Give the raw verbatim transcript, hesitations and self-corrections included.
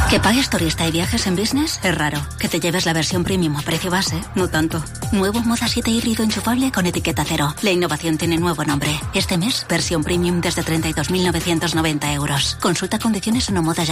Que pagues turista y viajes en business es raro. Que te lleves la versión premium a precio base, no tanto. Nuevo Moda siete híbrido enchufable con etiqueta cero. La innovación tiene nuevo nombre. Este mes, versión premium desde treinta y dos mil novecientos noventa euros. Consulta condiciones en Omoda ya.